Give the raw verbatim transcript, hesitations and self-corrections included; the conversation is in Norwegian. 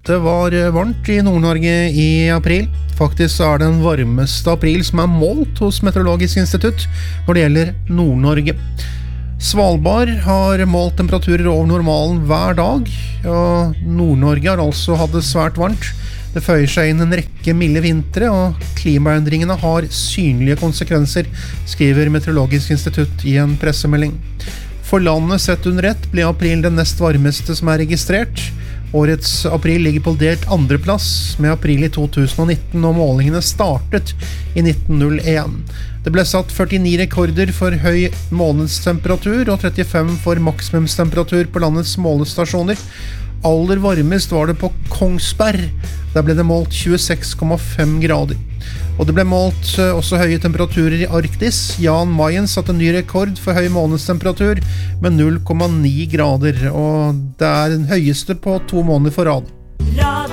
Det var varmt i Nord-Norge i april. Faktisk er det den varmeste april som er målt hos Meteorologisk institutt når det gjelder Nord-Norge. Svalbard har målt temperaturer over normalen hver dag, og Nord-Norge har altså hatt det svært varmt. Det føyer seg inn en rekke milde vintre, og klimaendringene har synlige konsekvenser, skriver Meteorologisk institutt i en pressemelding. For landet sett under ett ble april den nest varmeste som er registrert. Årets april ligger på delt andreplass med april i to tusen og nitten, og målingene startet i nitten null en. Det ble satt førtini rekorder for høy månedstemperatur og trettifem for maksimumstemperatur på landets målestasjoner. Aller varmest var det på Kongsberg. Der ble det målt tjueseks komma fem grader. Og det ble målt også høye temperaturer i Arktis. Jan Mayen satte en ny rekord for høy månedstemperatur med null komma ni grader, og det er den høyeste på to måneder for rad.